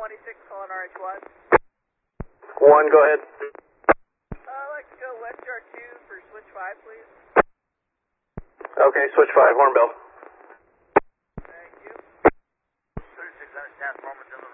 26 calling RH1. 1, go ahead. I'd like to go West Yard 2 for switch 5, please. Okay, switch 5, Hornbill. Thank you. 36 understands, Norman,